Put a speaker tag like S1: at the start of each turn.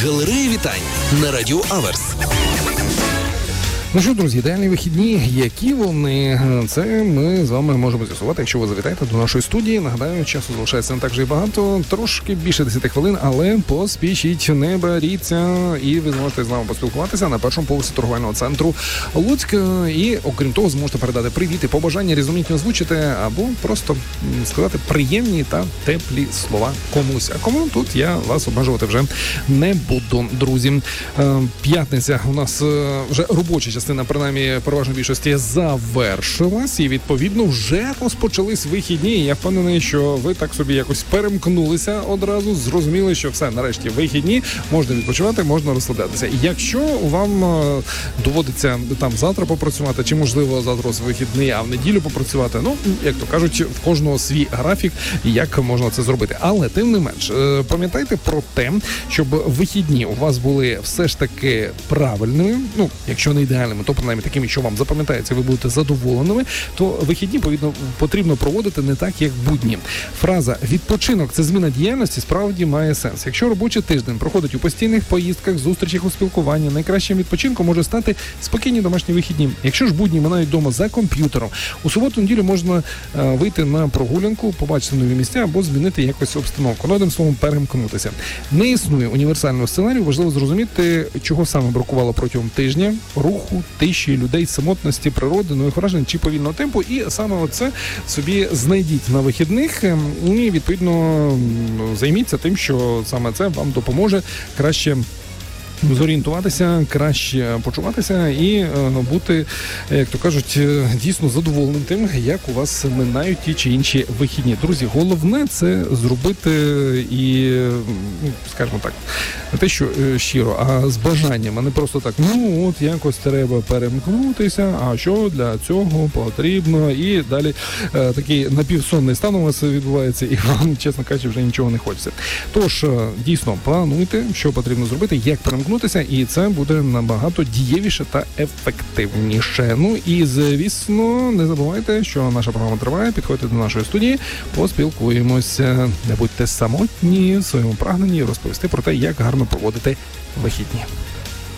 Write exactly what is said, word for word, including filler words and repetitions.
S1: Галерея вітань на Радіо Аверс.
S2: Ну що, друзі, ідеальні вихідні, які вони? Це ми з вами можемо з'ясувати, якщо ви завітаєте до нашої студії. Нагадаю, часу залишається не так же і багато, трошки більше десять хвилин, але поспішіть, не боріться, і ви зможете з нами поспілкуватися на першому поверсі торговельного центру Луцьк. І, окрім того, зможете передати привіт і побажання, різноманітні озвучити, або просто сказати приємні та теплі слова комусь. А кому тут я вас обмежувати вже не буду, друзі. П'ятниця у нас вже робоча частина. Частина, принаймні, переважної більшості завершилась, і, відповідно, вже розпочались вихідні. І я впевнений, що ви так собі якось перемкнулися одразу, зрозуміли, що все, нарешті, вихідні, можна відпочивати, можна розслаблятися. І якщо вам доводиться там завтра попрацювати, чи, можливо, завтра з вихідний, а в неділю попрацювати, ну, як то кажуть, в кожного свій графік, як можна це зробити. Але, тим не менш, пам'ятайте про те, щоб вихідні у вас були все ж таки правильними, ну, якщо не ідеальними, то принаймні такими, що вам запам'ятається, ви будете задоволеними, то вихідні повідно, потрібно проводити не так, як будні. Фраза «відпочинок – це зміна діяльності» справді має сенс. Якщо робочий тиждень проходить у постійних поїздках, зустрічах у спілкуванні, найкращим відпочинком може стати спокійні домашні вихідні. Якщо ж будні минають вдома за комп'ютером, у суботу-неділю можна е, вийти на прогулянку, побачити нові місця або змінити якось обстановку. Ну, одним словом, перемкнутися. Не існує універсального сценарію, важливо зрозуміти, чого саме бракувало протягом тижня, руху, тиші, людей, самотності, природи, нових вражень чи повільного темпу, і саме оце собі знайдіть на вихідних і, відповідно, займіться тим, що саме це вам допоможе краще зорієнтуватися, краще почуватися і е, бути, як то кажуть, дійсно задоволеним тим, як у вас минають ті чи інші вихідні. Друзі, головне це зробити і, ну, скажімо так, не те, що е, щиро, а з бажанням, а не просто так, ну, от якось треба перемкнутися, а що для цього потрібно, і далі е, такий напівсонний стан у вас відбувається, і вам, чесно кажучи, вже нічого не хочеться. Тож, е, дійсно, плануйте, що потрібно зробити, як перемкнутися, і це буде набагато дієвіше та ефективніше. Ну і, звісно, не забувайте, що наша програма триває. Підходьте до нашої студії, поспілкуємося. Не будьте самотні в своєму прагненні розповісти про те, як гарно проводити вихідні.